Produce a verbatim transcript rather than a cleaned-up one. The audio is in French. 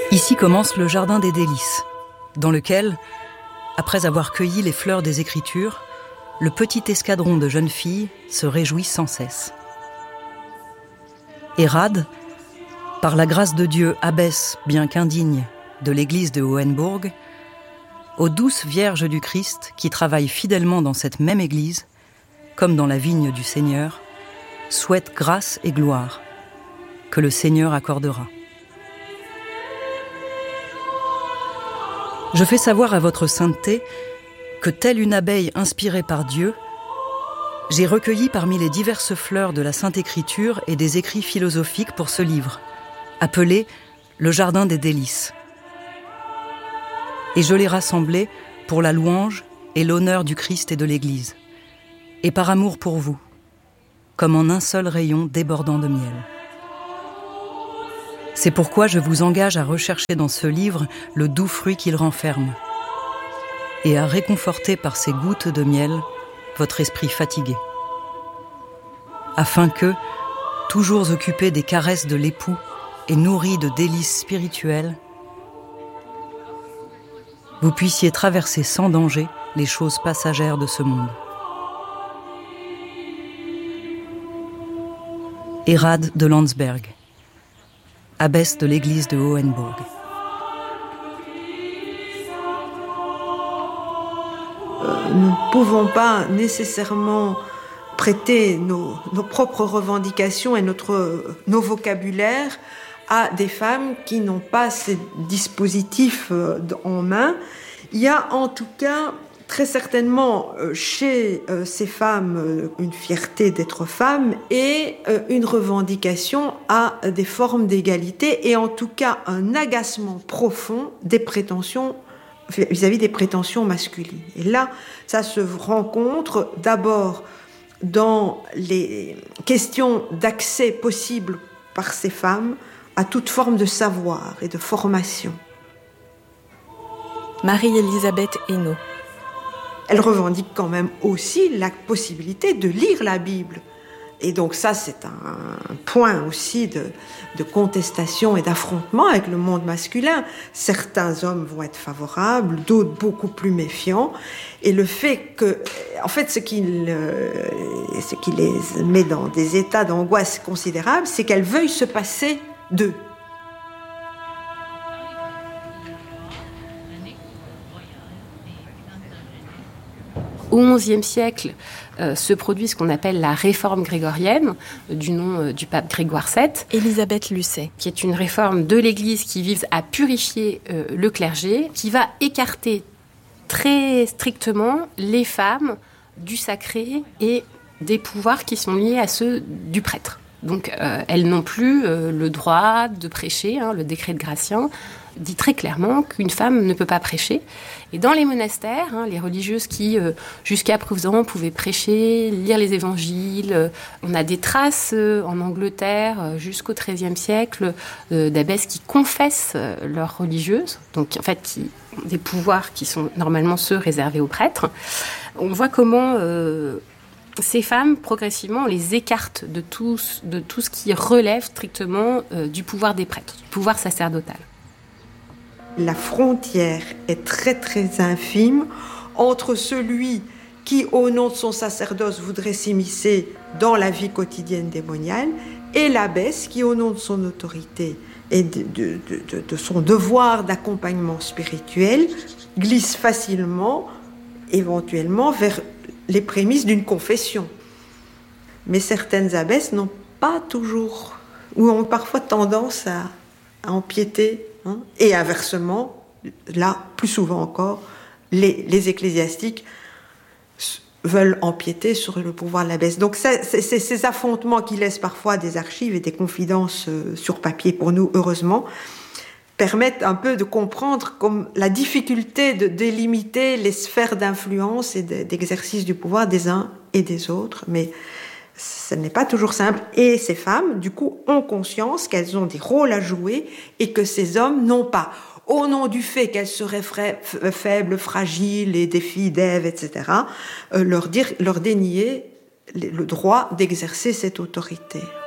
Ici commence le jardin des délices, dans lequel, après avoir cueilli les fleurs des Écritures, le petit escadron de jeunes filles se réjouit sans cesse. Hérade, par la grâce de Dieu abbesse bien qu'indigne de l'église de Hohenburg, aux douces vierges du Christ qui travaillent fidèlement dans cette même église, comme dans la vigne du Seigneur, souhaite grâce et gloire que le Seigneur accordera. Je fais savoir à votre sainteté que, telle une abeille inspirée par Dieu, j'ai recueilli parmi les diverses fleurs de la Sainte Écriture et des écrits philosophiques pour ce livre, appelé « Le Jardin des délices ». Et je l'ai rassemblé pour la louange et l'honneur du Christ et de l'Église, et par amour pour vous, comme en un seul rayon débordant de miel. C'est pourquoi je vous engage à rechercher dans ce livre le doux fruit qu'il renferme, et à réconforter par ces gouttes de miel votre esprit fatigué, afin que, toujours occupé des caresses de l'époux et nourri de délices spirituelles, vous puissiez traverser sans danger les choses passagères de ce monde. Hérade de Landsberg, abbesse de l'église de Hohenburg. Nous ne pouvons pas nécessairement prêter nos, nos propres revendications et notre, nos vocabulaires à des femmes qui n'ont pas ces dispositifs en main. Il y a en tout cas très certainement chez ces femmes une fierté d'être femmes et une revendication à des formes d'égalité et en tout cas un agacement profond des prétentions vis-à-vis des prétentions masculines. Et là, ça se rencontre d'abord dans les questions d'accès possible par ces femmes à toute forme de savoir et de formation. Marie-Elisabeth Hainaut. Elle revendique quand même aussi la possibilité de lire la Bible. Et donc ça, c'est un point aussi de, de contestation et d'affrontement avec le monde masculin. Certains hommes vont être favorables, d'autres beaucoup plus méfiants. Et le fait que, en fait, ce qui, le, ce qui les met dans des états d'angoisse considérables, c'est qu'elles veuillent se passer d'eux. Au onzième siècle euh, se produit ce qu'on appelle la réforme grégorienne, euh, du nom euh, du pape Grégoire sept. Élisabeth Lucet. Qui est une réforme de l'Église qui vise à purifier euh, le clergé, qui va écarter très strictement les femmes du sacré et des pouvoirs qui sont liés à ceux du prêtre. Donc euh, elles n'ont plus euh, le droit de prêcher, hein, le décret de Gratien dit très clairement qu'une femme ne peut pas prêcher. Et dans les monastères, hein, les religieuses qui, euh, jusqu'à présent, pouvaient prêcher, lire les évangiles, euh, on a des traces euh, en Angleterre euh, jusqu'au treizième siècle euh, d'abbesses qui confessent euh, leurs religieuses, donc en fait qui ont des pouvoirs qui sont normalement ceux réservés aux prêtres. On voit comment euh, ces femmes, progressivement, on les écarte de tout, de tout ce qui relève strictement euh, du pouvoir des prêtres, du pouvoir sacerdotal. La frontière est très très infime entre celui qui, au nom de son sacerdoce, voudrait s'immiscer dans la vie quotidienne démoniale et l'abbesse qui, au nom de son autorité et de, de, de, de son devoir d'accompagnement spirituel, glisse facilement, éventuellement, vers les prémices d'une confession. Mais certaines abbesses n'ont pas toujours, ou ont parfois tendance à, à empiéter. Hein, et inversement, là, plus souvent encore, les, les ecclésiastiques veulent empiéter sur le pouvoir de l'abbesse. Donc c'est, c'est, c'est ces affrontements qui laissent parfois des archives et des confidences euh, sur papier pour nous, heureusement, permettent un peu de comprendre comme la difficulté de délimiter les sphères d'influence et de, d'exercice du pouvoir des uns et des autres. Mais ce n'est pas toujours simple. Et ces femmes, du coup, ont conscience qu'elles ont des rôles à jouer et que ces hommes n'ont pas. Au nom du fait qu'elles seraient fra- faibles, fragiles et des filles d'Ève, et cetera, euh, leur dire, leur dénier le droit d'exercer cette autorité.